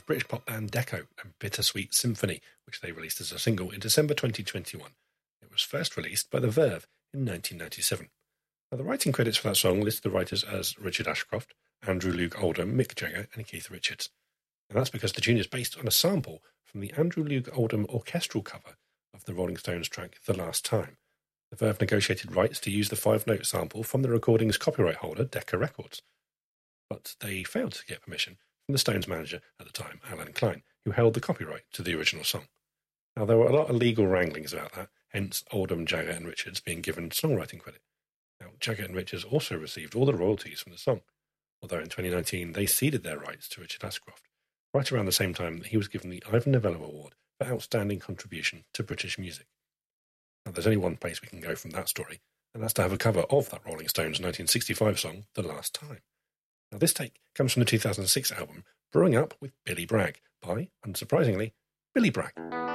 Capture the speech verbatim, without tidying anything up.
British pop band Deco and Bittersweet Symphony, which they released as a single in December twenty twenty-one. It was first released by The Verve in nineteen ninety-seven. Now, the writing credits for that song list the writers as Richard Ashcroft, Andrew Loog Oldham, Mick Jagger and Keith Richards. And that's because the tune is based on a sample from the Andrew Loog Oldham orchestral cover of the Rolling Stones track The Last Time. The Verve negotiated rights to use the five-note sample from the recording's copyright holder, Decca Records. But they failed to get permission from the Stones manager at the time, Alan Klein, who held the copyright to the original song. Now, there were a lot of legal wranglings about that, hence Oldham, Jagger and Richards being given songwriting credit. Now, Jagger and Richards also received all the royalties from the song, although in twenty nineteen they ceded their rights to Richard Ashcroft, right around the same time that he was given the Ivor Novello Award for Outstanding Contribution to British Music. Now, there's only one place we can go from that story, and that's to have a cover of that Rolling Stones nineteen sixty-five song, The Last Time. Now, this take comes from the two thousand six album Brewing Up with Billy Bragg by, unsurprisingly, Billy Bragg.